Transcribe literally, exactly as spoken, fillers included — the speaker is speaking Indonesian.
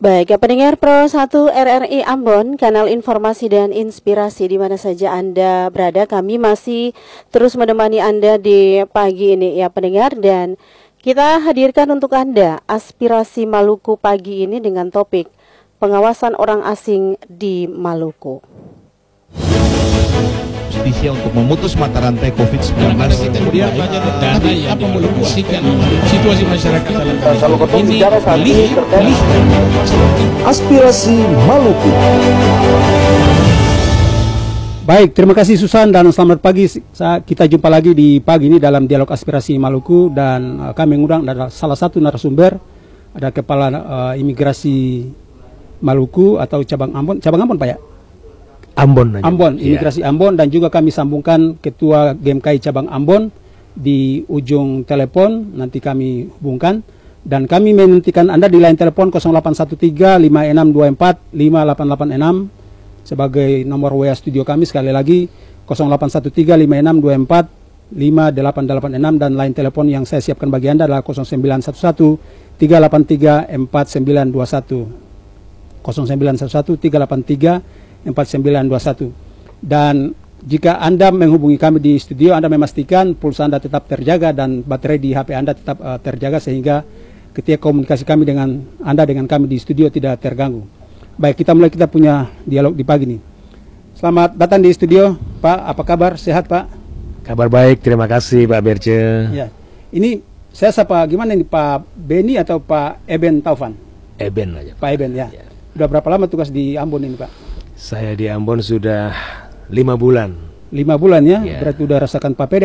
Baik, ya pendengar Pro satu R R I Ambon, kanal informasi dan inspirasi di mana saja Anda berada. Kami masih terus menemani Anda di pagi ini ya pendengar, dan kita hadirkan untuk Anda aspirasi Maluku pagi ini dengan topik pengawasan orang asing di Maluku. Justisia untuk memutus mata rantai covid sembilan belas. Kemudian banyak dana yang dialokasikan situasi masyarakat dalam ini pilih, pilih. Aspirasi Maluku. Baik, terima kasih Susan dan selamat pagi. Kita jumpa lagi di pagi ini dalam dialog aspirasi Maluku, dan uh, kami mengundang adalah salah satu narasumber, ada Kepala uh, Imigrasi Maluku atau cabang Ambon, cabang Ambon Pak ya? Ambon aja. Ambon, Imigrasi yeah. Ambon, dan juga kami sambungkan Ketua G M K I cabang Ambon di ujung telepon, nanti kami hubungkan, dan kami menantikan Anda di line telepon nol delapan satu tiga lima enam dua empat lima delapan delapan enam sebagai nomor W A studio kami. Sekali lagi nol delapan satu tiga lima enam dua empat lima delapan delapan enam, dan line telepon yang saya siapkan bagi Anda adalah nol sembilan satu satu tiga delapan tiga empat sembilan dua satu nol sembilan satu satu tiga delapan tiga empat sembilan dua satu. Dan jika Anda menghubungi kami di studio, Anda memastikan pulsa Anda tetap terjaga dan baterai di H P Anda tetap uh, terjaga, sehingga ketika komunikasi kami dengan Anda dengan kami di studio tidak terganggu. Baik, kita mulai, kita punya dialog di pagi ini. Selamat datang di studio Pak, apa kabar? Sehat Pak? Kabar baik, terima kasih Pak Berce. Ya. Ini saya sapa gimana nih, Pak Beni atau Pak Eben Taufan? Eben aja. Pak Eben ya. ya. Udah berapa lama tugas di Ambon ini Pak? Saya di Ambon sudah lima bulan. Lima bulan ya, ya. Berarti udah rasakan papeda